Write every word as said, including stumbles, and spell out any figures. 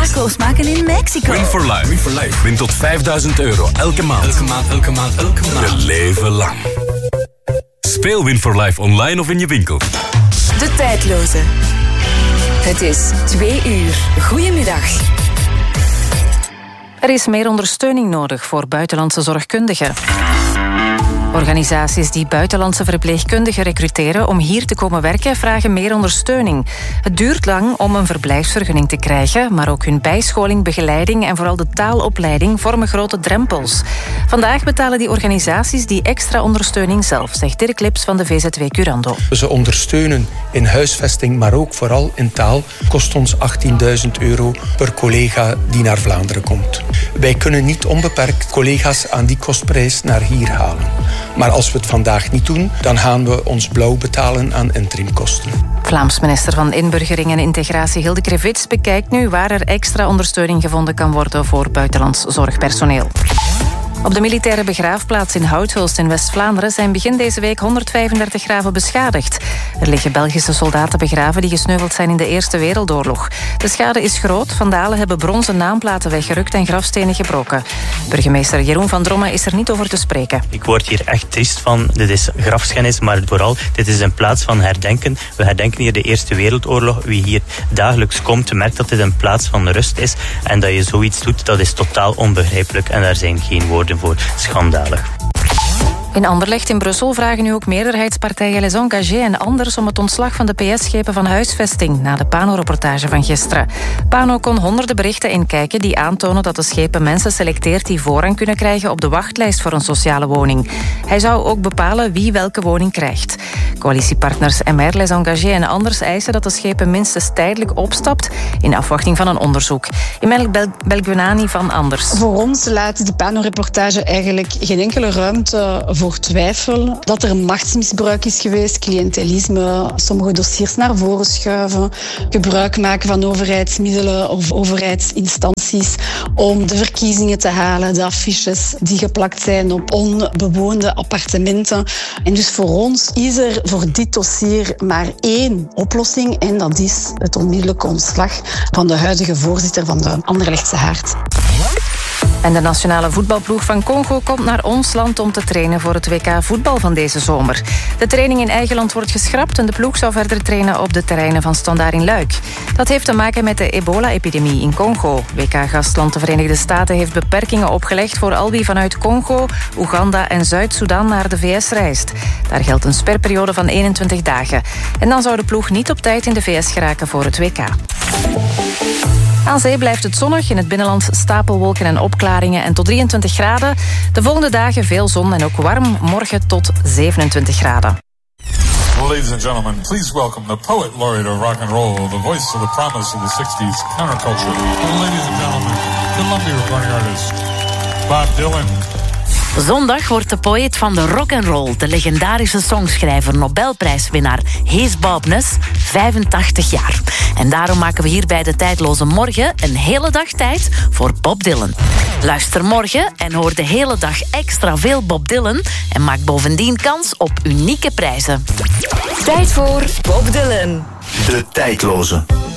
tacos maken in Mexico. Win for Life. Win for Life. Win tot vijfduizend euro elke maand. Elke maand, elke maand, elke maand. Je leven lang. Speel Win for Life online of in je winkel. De tijdloze. Het is twee uur. Goedemiddag. Er is meer ondersteuning nodig voor buitenlandse zorgkundigen. Organisaties die buitenlandse verpleegkundigen recruteren om hier te komen werken vragen meer ondersteuning. Het duurt lang om een verblijfsvergunning te krijgen, maar ook hun bijscholing, begeleiding en vooral de taalopleiding vormen grote drempels. Vandaag betalen die organisaties die extra ondersteuning zelf, zegt Dirk Lips van de V Z W Curando. Ze ondersteunen in huisvesting, maar ook vooral in taal, kost ons achttienduizend euro per collega die naar Vlaanderen komt. Wij kunnen niet onbeperkt collega's aan die kostprijs naar hier halen. Maar als we het vandaag niet doen, dan gaan we ons blauw betalen aan interimkosten. Vlaams minister van Inburgering en Integratie Hilde Krevits bekijkt nu waar er extra ondersteuning gevonden kan worden voor buitenlands zorgpersoneel. Op de militaire begraafplaats in Houthulst in West-Vlaanderen zijn begin deze week honderdvijfendertig graven beschadigd. Er liggen Belgische soldaten begraven die gesneuveld zijn in de Eerste Wereldoorlog. De schade is groot. Vandalen hebben bronzen naamplaten weggerukt en grafstenen gebroken. Burgemeester Jeroen van Drommen is er niet over te spreken. Ik word hier echt triest van. Dit is grafschennis, maar vooral, dit is een plaats van herdenken. We herdenken hier de Eerste Wereldoorlog. Wie hier dagelijks komt, merkt dat dit een plaats van rust is. En dat je zoiets doet, dat is totaal onbegrijpelijk. En daar zijn geen woorden voor. Schandalig. In Anderlecht in Brussel vragen nu ook meerderheidspartijen Les Engagés en anders om het ontslag van de P S-schepen van huisvesting na de Pano-reportage van gisteren. Pano kon honderden berichten inkijken die aantonen dat de schepen mensen selecteert die voorrang kunnen krijgen op de wachtlijst voor een sociale woning. Hij zou ook bepalen wie welke woning krijgt. Coalitiepartners M R, Les Engagés en anders eisen dat de schepen minstens tijdelijk opstapt in afwachting van een onderzoek. Imelk Bel- Belguenani van Anders. Voor ons laat die Pano-reportage eigenlijk geen enkele ruimte voor twijfel. Dat er machtsmisbruik is geweest, cliëntelisme, sommige dossiers naar voren schuiven, gebruik maken van overheidsmiddelen of overheidsinstanties om de verkiezingen te halen, de affiches die geplakt zijn op onbewoonde appartementen. En dus voor ons is er voor dit dossier maar één oplossing en dat is het onmiddellijke ontslag van de huidige voorzitter van de Anderlechtse Haard. En de nationale voetbalploeg van Congo komt naar ons land om te trainen voor het W K voetbal van deze zomer. De training in eigen land wordt geschrapt en de ploeg zou verder trainen op de terreinen van Standaard in Luik. Dat heeft te maken met de ebola-epidemie in Congo. W K-gastland de Verenigde Staten heeft beperkingen opgelegd voor al wie vanuit Congo, Oeganda en Zuid-Soedan naar de V S reist. Daar geldt een sperperiode van eenentwintig dagen. En dan zou de ploeg niet op tijd in de V S geraken voor het W K. Aan zee blijft het zonnig, in het binnenland stapelwolken en opklaringen en tot drieëntwintig graden. De volgende dagen veel zon en ook warm, morgen tot zevenentwintig graden. Ladies and gentlemen, please welcome the poet laureate of rock and roll, the voice of the promise of the sixties, counterculture. Ladies and gentlemen, Columbia recording artist, Bob Dylan. Zondag wordt de poëet van de rock'n'roll, de legendarische songschrijver, Nobelprijswinnaar Hees Bob Ness, vijfentachtig jaar. En daarom maken we hier bij de Tijdloze Morgen een hele dag tijd voor Bob Dylan. Luister morgen en hoor de hele dag extra veel Bob Dylan en maak bovendien kans op unieke prijzen. Tijd voor Bob Dylan. De Tijdloze.